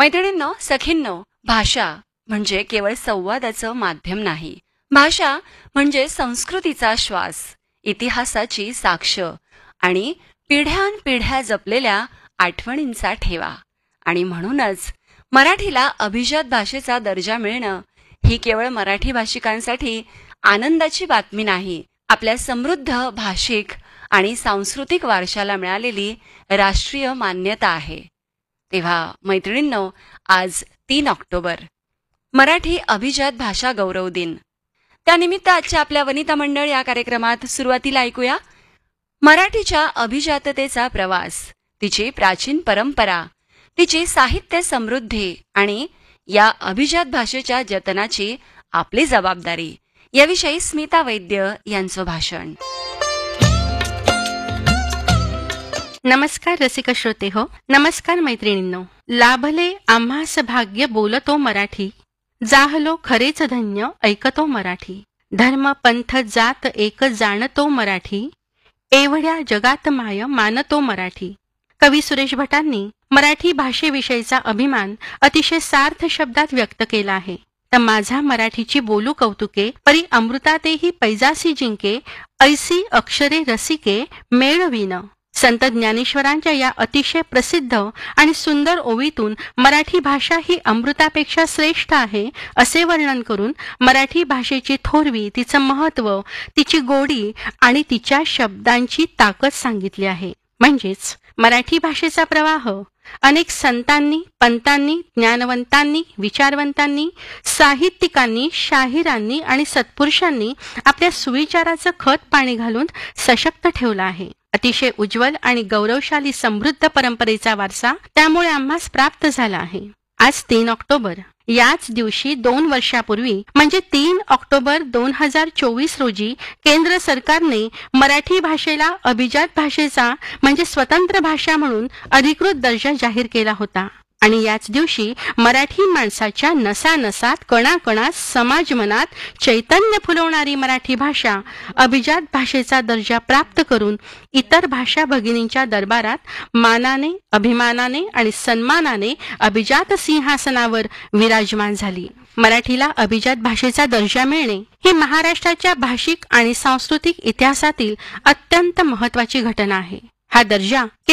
मैत्रिणींनो, सखींनो, भाषा म्हणजे केवळ संवादाचं माध्यम नाही. भाषा म्हणजे संस्कृतीचा श्वास, इतिहासाची साक्ष आणि पिढ्यानपिढ्या जपलेल्या आठवणींचा ठेवा. आणि म्हणूनच मराठीला अभिजात भाषेचा दर्जा मिळणं ही केवळ मराठी भाषिकांसाठी आनंदाची बातमी नाही, आपल्या समृद्ध भाषिक आणि सांस्कृतिक वारशाला मिळालेली राष्ट्रीय मान्यता आहे. तेव्हा मैत्रिणींनो, आज 3 ऑक्टोबर मराठी अभिजात भाषा गौरव दिन. त्यानिमित्त आजच्या आपल्या वनिता मंडळ या कार्यक्रमात सुरुवातीला ऐकूया मराठीच्या अभिजाततेचा प्रवास, तिची प्राचीन परंपरा, तिची साहित्य समृद्धी आणि या अभिजात भाषेच्या जतनाची आपली जबाबदारी याविषयी स्मिता वैद्य यांचं भाषण. नमस्कार रसिक श्रोते हो, नमस्कार मैत्रिणींनो. लाभले आम्हास भाग्य बोलतो मराठी, जाहलो खरेच धन्य ऐकतो मराठी. धर्म पंथ जात एक जाणतो मराठी, एवढ्या जगात माय मानतो मराठी. कवी सुरेश भटांनी मराठी भाषेविषयीचा अभिमान अतिशय सार्थ शब्दात व्यक्त केला आहे. तर माझा मराठीची बोलू कौतुके, परी अमृतातेही पैजासी जिंके, ऐसी अक्षरे रसिके मेळवीन. संत ज्ञानेश्वरांच्या या अतिशय प्रसिद्ध आणि सुंदर ओवीतून मराठी भाषा ही अमृतापेक्षा श्रेष्ठ आहे असे वर्णन करून मराठी भाषेची थोरवी, तिचं महत्त्व, तिची गोडी आणि तिच्या शब्दांची ताकद सांगितली आहे. म्हणजेच मराठी भाषेचा प्रवाह अनेक संतांनी, पंतांनी, ज्ञानवंतांनी, विचारवंतांनी, साहित्यिकांनी, शाहिरांनी आणि सत्पुरुषांनी आपल्या सुविचाराचं खत पाणी घालून सशक्त ठेवला आहे. अतिशय उज्ज्वल आणि गौरवशाली समृद्ध परंपरेचा वारसा त्यामुळे आम्हास प्राप्त झाला आहे. आज 3 ऑक्टोबर, याच दिवशी 2 वर्षापूर्वी म्हणजे 3 ऑक्टोबर 2024 रोजी केंद्र सरकारने मराठी भाषेला अभिजात भाषेचा म्हणजे स्वतंत्र भाषा म्हणून अधिकृत दर्जा जाहीर केला होता. आणि याच दिवशी मराठी माणसाच्या नसानसात, कणाकणात, समाज मनात चैतन्य फुलवणारी मराठी भाषा अभिजात भाषेचा दर्जा प्राप्त करून इतर भाषा भगिनींच्या दरबारात मानाने, अभिमानाने आणि सन्मानाने अभिजात सिंहासनावर विराजमान झाली. मराठीला अभिजात भाषेचा दर्जा मिळणे ही महाराष्ट्राच्या भाषिक आणि सांस्कृतिक इतिहासातील अत्यंत महत्त्वाची घटना आहे. हा दर्जा